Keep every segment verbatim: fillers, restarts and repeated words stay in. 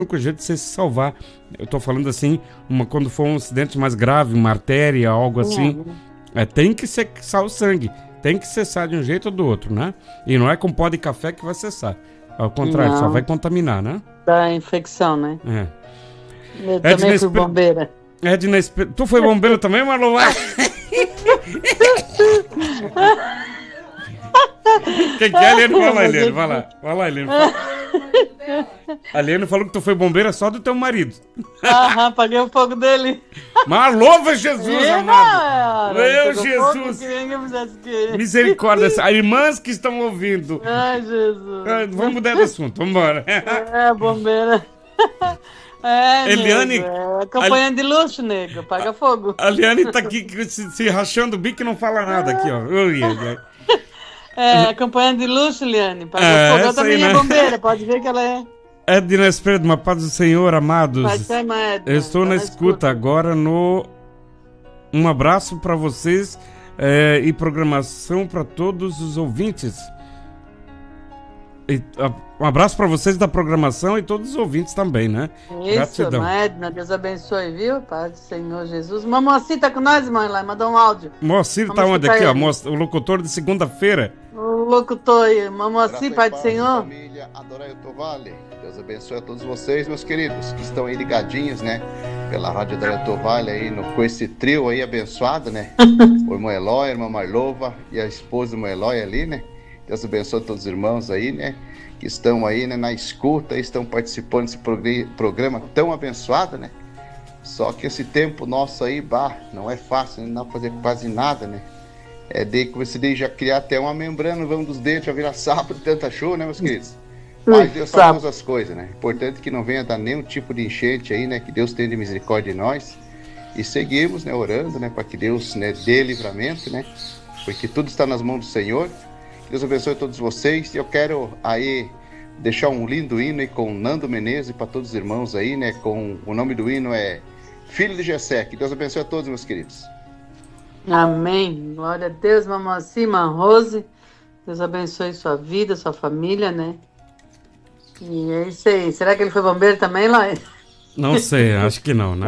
único jeito de você se salvar. Eu tô falando assim, uma, quando for um acidente mais grave, uma artéria, algo assim, é, tem que cessar o sangue. Tem que cessar de um jeito ou do outro, né? E não é com pó de café que vai cessar. Ao contrário, não. Só vai contaminar, né? Dá infecção, né? É. Eu Edna também fui Esper... bombeira. Edna Esper... Tu foi bombeira também, Marlon? Quem que é, Eliane? Vai lá, Eliane, vai lá. Vai lá, Eliane. A Eliane falou que tu foi bombeira só do teu marido. Aham, apaguei o fogo dele. Mas louva Jesus, é, amado. Meu Jesus. Que... Misericórdia. As irmãs que estão ouvindo. Ai, Jesus. Vamos mudar de assunto, vamos embora. É, bombeira. É, Eliane, nego, é campanha a... de luxo, nego. Apaga fogo. A Eliane tá aqui se, se rachando o bico e não fala nada aqui, ó. Ui, ui. É, a campanha de luxo, Eliane. Paga é, fogo. Eu também aí, é né? bombeira, pode ver que ela é. Edna Espredo, uma paz do Senhor, amados. Pode ser, Edna. Eu estou tá na, na escuta, escuta agora no... Um abraço para vocês é, e programação para todos os ouvintes. E, a, um abraço para vocês da programação e todos os ouvintes também, né? Isso, Gratidão. Edna, Deus abençoe, viu? Paz do Senhor Jesus. Uma Moacir tá com nós, mãe, lá, mandou um áudio. Moacir tá onde aqui, ó? O locutor de segunda-feira. O locutor aí, Moacir, Pai do Senhor. Família, Adoraito Vale. Deus abençoe a todos vocês, meus queridos, que estão aí ligadinhos, né? Pela Rádio Adoraito Vale aí, no, com esse trio aí abençoado, né? O irmão Eloy, a irmã Marlova e a esposa do irmão Eloy ali, né? Deus abençoe a todos os irmãos aí, né? Que estão aí, né, na escuta, estão participando desse programa tão abençoado, né? Só que esse tempo nosso aí, bah, não é fácil, não dá pra fazer quase nada, né? É de que você de já criar até uma membrana, vamos dos dedos, já virar sapo de tanta chuva, né, meus queridos? Mas Deus sabe todas as coisas, né? Importante que não venha dar nenhum tipo de enchente aí, né? Que Deus tenha de misericórdia de nós. E seguimos, né, orando, né, para que Deus, né, dê livramento, né? Porque tudo está nas mãos do Senhor. Deus abençoe a todos vocês. E eu quero aí deixar um lindo hino aí com Nando Menezes para todos os irmãos aí, né? Com o nome do hino é Filho de Jessé. Que Deus abençoe a todos, meus queridos. Amém. Glória a Deus, mamãe Rose. Deus abençoe sua vida, sua família, né? E é isso aí. Será que ele foi bombeiro também, lá? Não sei, acho que não, né?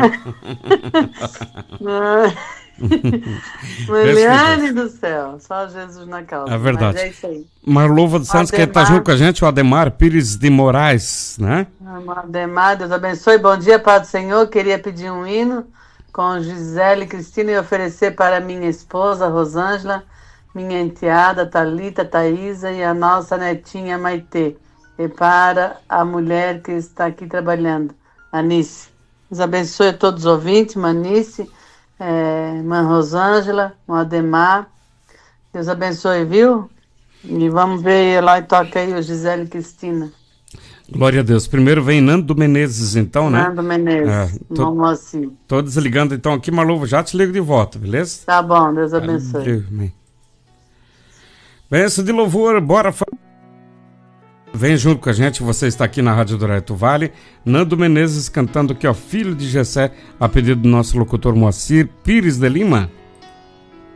Eliane do céu, só Jesus na causa. É verdade. Mas é isso aí. Marlova dos Santos, que tá junto com a gente, o Ademar Pires de Moraes, né? Ademar, Deus abençoe. Bom dia, Pai do Senhor. Queria pedir um hino com Gisele Cristina e oferecer para minha esposa, Rosângela, minha enteada, Thalita, Thaísa e a nossa netinha Maitê. E para a mulher que está aqui trabalhando, Anice. Deus abençoe a todos os ouvintes, Manice, é, irmã Rosângela, o Ademar. Deus abençoe, viu? E vamos ver lá e toca aí o Gisele Cristina. Glória a Deus. Primeiro vem Nando Menezes, então, né? Nando Menezes, é, tô, vamos assim. Tô desligando, então, aqui, Marlova, já te ligo de volta, beleza? Tá bom, Deus abençoe. Amém. Benção de louvor, bora. Vem junto com a gente, você está aqui na Rádio Adoraito Vale. Nando Menezes cantando aqui, ó, Filho de Jessé, a pedido do nosso locutor Moacir Pires de Lima.